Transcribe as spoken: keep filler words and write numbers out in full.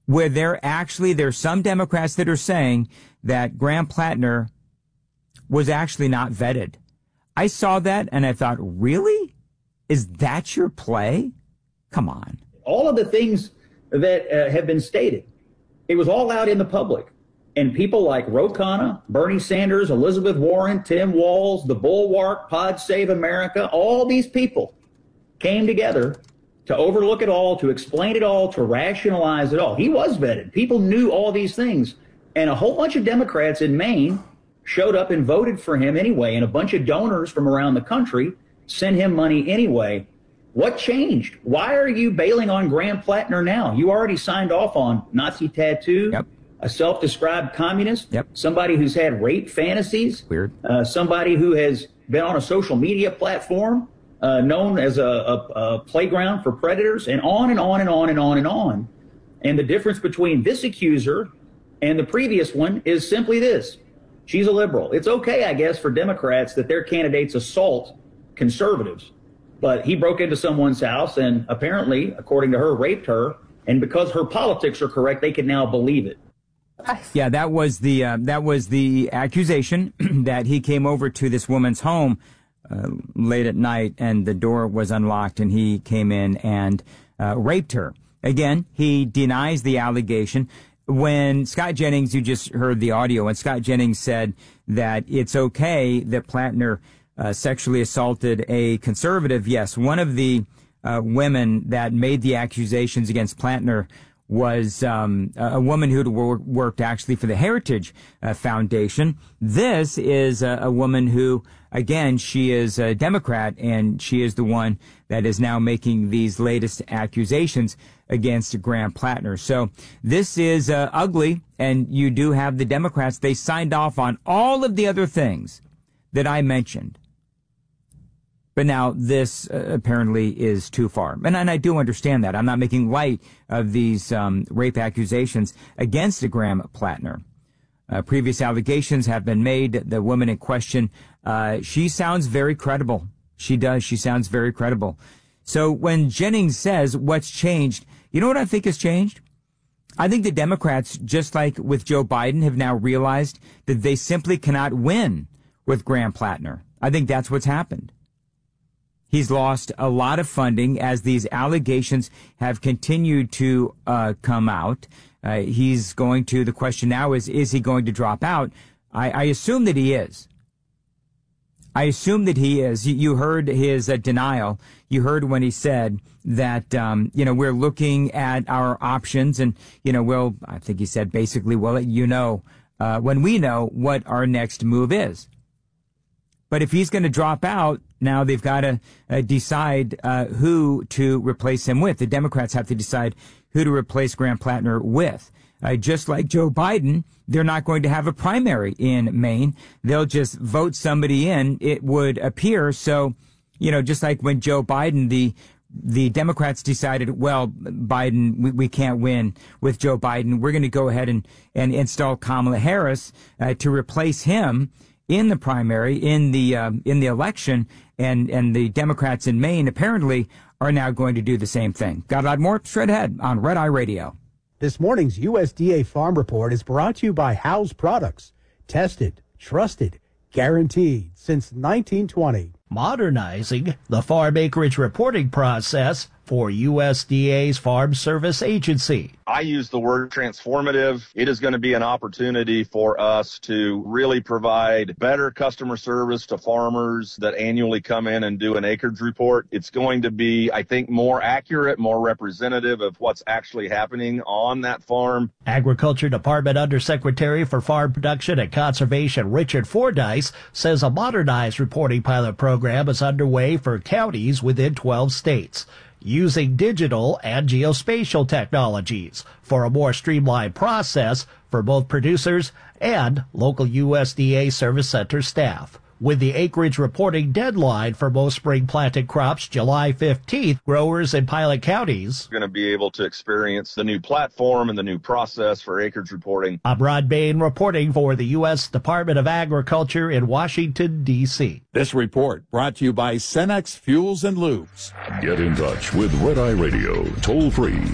where there actually, there's some Democrats that are saying that Graham Plattner was actually not vetted. I saw that and I thought, really? Is that your play? Come on. All of the things that uh, have been stated, it was all out in the public. And people like Ro Khanna, Bernie Sanders, Elizabeth Warren, Tim Walz, the Bulwark, Pod Save America, all these people came together to overlook it all, to explain it all, to rationalize it all. He was vetted. People knew all these things. And a whole bunch of Democrats in Maine showed up and voted for him anyway. And a bunch of donors from around the country sent him money anyway. What changed? Why are you bailing on Graham Plattner now? You already signed off on Nazi tattoo. Yep. A self-described communist, yep. Somebody who's had rape fantasies, weird, uh, somebody who has been on a social media platform uh, known as a, a, a playground for predators, and on and on and on and on and on. And the difference between this accuser and the previous one is simply this. She's a liberal. It's okay, I guess, for Democrats that their candidates assault conservatives. But he broke into someone's house and apparently, according to her, raped her. And because her politics are correct, they can now believe it. Yeah, that was the uh, that was the accusation that he came over to this woman's home uh, late at night and the door was unlocked and he came in and uh, raped her. Again, he denies the allegation. When Scott Jennings, you just heard the audio, and Scott Jennings said that it's okay that Plattner uh, sexually assaulted a conservative. Yes, one of the uh, women that made the accusations against Plattner was um, a woman who worked actually for the Heritage uh, Foundation. This is a, a woman who, again, she is a Democrat, and she is the one that is now making these latest accusations against Graham Plattner. So this is uh, ugly, and you do have the Democrats. They signed off on all of the other things that I mentioned. But now this uh, apparently is too far. And, and I do understand that. I'm not making light of these um, rape accusations against Graham Plattner. Uh, previous allegations have been made. The woman in question, uh, she sounds very credible. She does. She sounds very credible. So when Jennings says what's changed, you know what I think has changed? I think the Democrats, just like with Joe Biden, have now realized that they simply cannot win with Graham Plattner. I think that's what's happened. He's lost a lot of funding as these allegations have continued to uh, come out. Uh, he's going to, the question now is, is he going to drop out? I, I assume that he is. I assume that he is. You, you heard his uh, denial. You heard when he said that, um, you know, we're looking at our options and, you know, we'll, I think he said basically, well, you know, uh, when we know what our next move is. But if he's going to drop out, now they've got to uh, decide uh, who to replace him with. The Democrats have to decide who to replace Graham Plattner with. Uh, just like Joe Biden, they're not going to have a primary in Maine. They'll just vote somebody in, it would appear. So, you know, just like when Joe Biden, the the Democrats decided, well, Biden, we, we can't win with Joe Biden. We're going to go ahead and, and install Kamala Harris uh, to replace him in the primary, in the um, in the election, and and the Democrats in Maine apparently are now going to do the same thing. Got a lot more straight ahead on Red Eye Radio. This morning's U S D A Farm Report is brought to you by House Products. Tested, trusted, guaranteed since nineteen twenty. Modernizing the farm acreage reporting process for U S D A's Farm Service Agency. I use the word transformative. It is going to be an opportunity for us to really provide better customer service to farmers that annually come in and do an acreage report. It's going to be, I think, more accurate, more representative of what's actually happening on that farm. Agriculture Department Undersecretary for Farm Production and Conservation Richard Fordyce says a modernized reporting pilot program is underway for counties within twelve states, using digital and geospatial technologies for a more streamlined process for both producers and local U S D A Service Center staff. With the acreage reporting deadline for most spring planted crops July fifteenth, growers in pilot counties are going to be able to experience the new platform and the new process for acreage reporting. I'm Rod Bain reporting for the U S Department of Agriculture in Washington, D C This report brought to you by Cenex Fuels and Lubes. Get in touch with Red Eye Radio, toll free